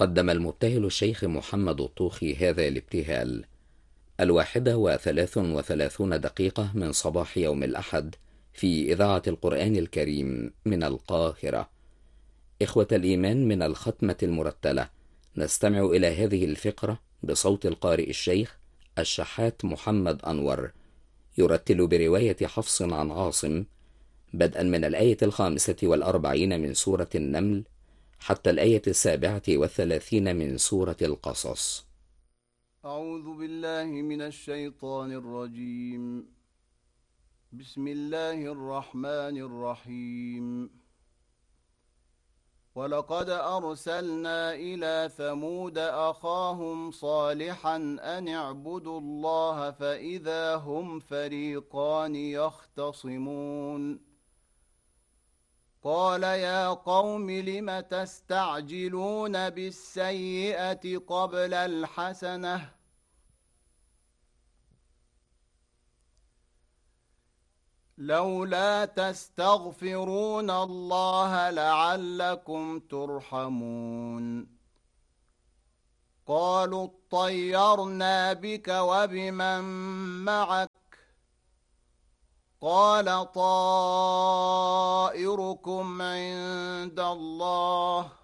قدم المبتهل الشيخ محمد الطوخي هذا الابتهال 1:33 من صباح يوم الأحد في إذاعة القرآن الكريم من القاهرة. إخوة الإيمان، من الختمة المرتلة نستمع إلى هذه الفقرة بصوت القارئ الشيخ الشحات محمد أنور، يرتل برواية حفص عن عاصم، بدءا من الآية 45 من سورة النمل حتى الآية 37 من سورة القصص. أعوذ بالله من الشيطان الرجيم. بسم الله الرحمن الرحيم. ولقد أرسلنا إلى ثمود أخاهم صالحا أن اعبدوا الله فإذا هم فريقان يختصمون. قال يا قوم لم تستعجلون بالسيئة قبل الحسنة لولا تستغفرون الله لعلكم ترحمون. قالوا اطيرنا بك وبمن معك قال طائركم عند الله